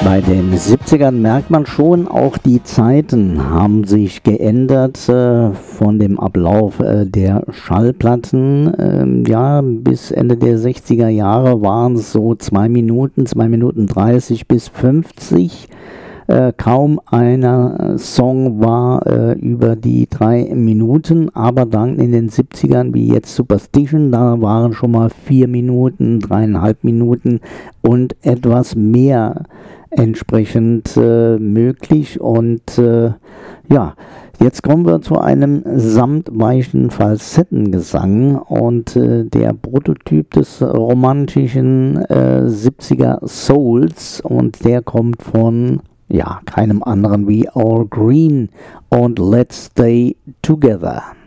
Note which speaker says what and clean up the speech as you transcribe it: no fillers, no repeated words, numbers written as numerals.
Speaker 1: Bei den 70ern merkt man schon, auch die Zeiten haben sich geändert von dem Ablauf der Schallplatten. Ja, bis Ende der 60er Jahre waren es so 2 Minuten 30 bis 50. Kaum einer Song war über die 3 Minuten, aber dann in den 70ern, wie jetzt Superstition, da waren schon mal 4 Minuten, 3,5 Minuten und etwas mehr entsprechend möglich. Und ja, jetzt kommen wir zu einem samtweichen Falsettengesang und der Prototyp des romantischen 70er Souls, und der kommt von keinem anderen wie Al Green und Let's Stay Together.